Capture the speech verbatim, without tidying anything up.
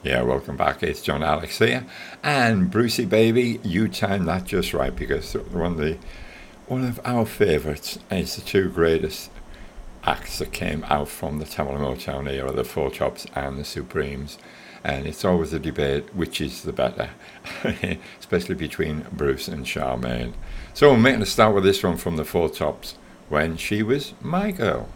Yeah, welcome back. It's John Alex here, and Brucey baby, you timed that just right because one of the one of our favourites is the two greatest acts that came out from the Tamil Motown era, the Four Tops and the Supremes, and it's always a debate which is the better, especially between Bruce and Charmaine. So I'm making a start with this one from the Four Tops when she was my girl.